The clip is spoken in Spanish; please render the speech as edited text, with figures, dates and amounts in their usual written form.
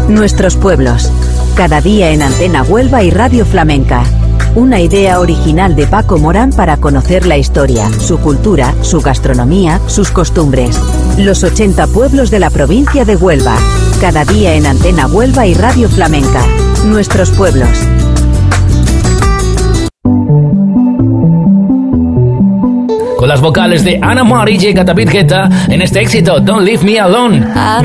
Nuestros pueblos. Cada día en Antena Huelva y Radio Flamenca. Una idea original de Paco Morán para conocer la historia, su cultura, su gastronomía, sus costumbres. Los 80 pueblos de la provincia de Huelva. Cada día en Antena Huelva y Radio Flamenca. Nuestros pueblos. Con las vocales de Ana Mari llega David Guetta en este éxito Don't Leave Me Alone.